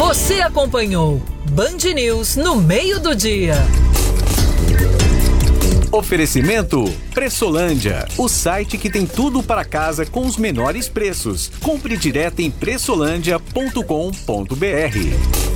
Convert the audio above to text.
Você acompanhou Band News no meio do dia. Oferecimento Pressolândia, o site que tem tudo para casa com os menores preços. Compre direto em pressolândia.com.br.